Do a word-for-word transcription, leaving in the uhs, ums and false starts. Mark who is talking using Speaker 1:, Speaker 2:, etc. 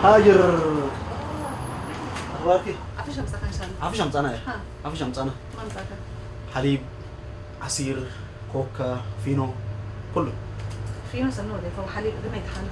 Speaker 1: هاجر أخبارك؟
Speaker 2: عفيش أمسك إن شاء الله.
Speaker 1: عفيش أمسانا يا
Speaker 2: ها.
Speaker 1: عفيش أمسانا
Speaker 2: ما أمسك.
Speaker 1: حليب عصير كوكا فينو كله
Speaker 2: في ناس النور ده هو حليب قبل ما يتحل.